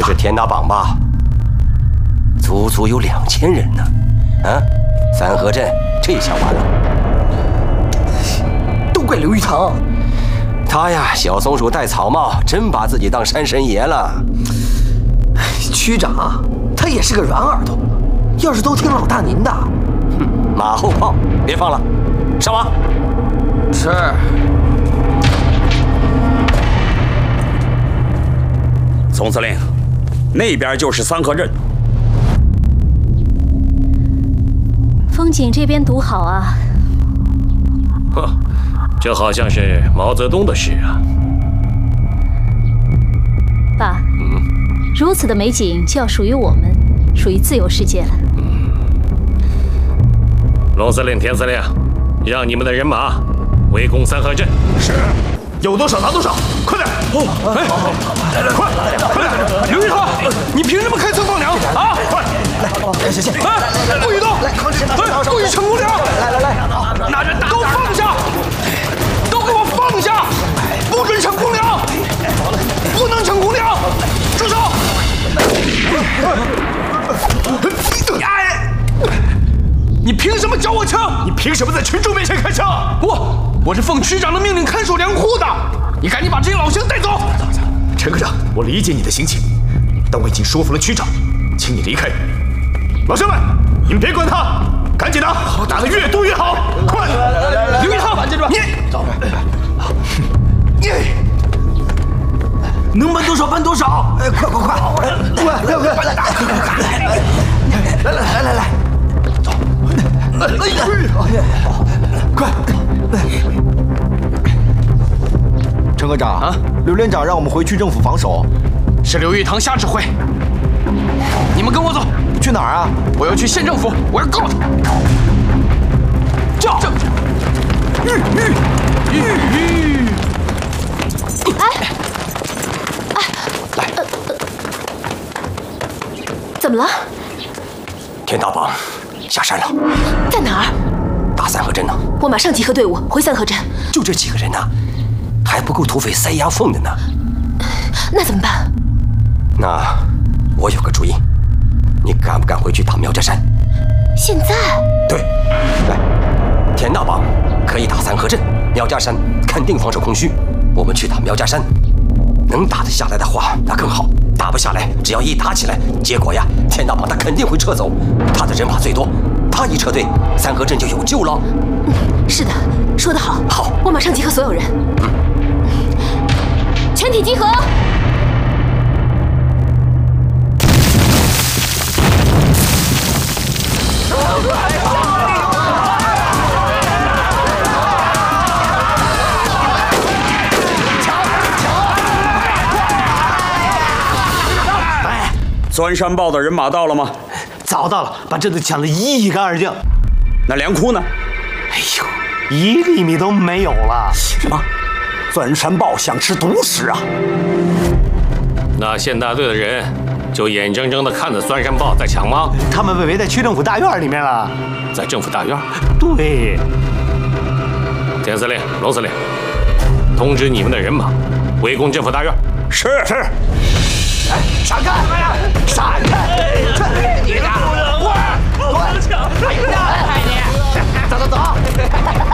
是田大帮吧？足足有2000人呢！啊，三河镇这下完了， 都怪刘玉堂。 他呀，小松鼠戴草帽，真把自己当山神爷了。 区长，他也是个软耳朵，要是都听老大您的， 马后炮，别放了，上马。 是。 总司令，那边就是三河镇。 风景这边独好啊！ 哼，这好像是毛泽东的诗啊。 爸，如此的美景就要属于我们，属于自由世界了。 龙司令、田司令，让你们的人马围攻三河镇。 是，有多少拿多少，快点！快点！刘玉堂，你凭什么开仓放粮啊？快！ 来，行， 不许动！不许逞公粮！来，拿着大都放下！都给我放下！不准逞公粮！不能逞公粮！住手！你凭什么找我枪？你凭什么在群众面前开枪？我是奉区长的命令看守粮库的。你赶紧把这些老乡带走！陈科长，我理解你的心情，但我已经说服了区长，请你离开。老乡们，你们别管他，赶紧的，打得越多越好！快！刘一堂，你能搬多少搬多少！快！来！走！快！ 陈科长啊，刘连长让我们回区政府防守。 是刘玉堂瞎指挥。你们跟我走。 去哪儿啊？ 我要去县政府，我要告他。叫！ 怎么了？ 田大帮下山了。 在哪儿？ 大三河镇呢？ 我马上集合队伍回三河镇。 就这几个人呢，还不够土匪塞牙缝的呢。 那怎么办？ 那我有个主意，你敢不敢回去打苗家山？ 现在？ 对，来，田大帮可以打三河镇，苗家山肯定防守空虚。我们去打苗家山，能打得下来的话，那更好；打不下来，只要一打起来，结果呀，田大帮他肯定会撤走，他的人马最多，他一撤退，三河镇就有救了。 是的，说得好。 好， 我马上集合所有人。全体集合！ 钻山豹的人马到了吗？ 早到了，把镇子抢得一干二净。 那粮库呢？ 哎呦，1粒米都没有了。 什么？钻山豹想吃独食啊？ 那县大队的人就眼睁睁地看着钻山豹在抢吗？ 他们被围在区政府大院里面了。 在政府大院？ 对。 田司令、龙司令，通知你们的人马围攻政府大院。 是。 闪开！闪开！你的！我抢！走！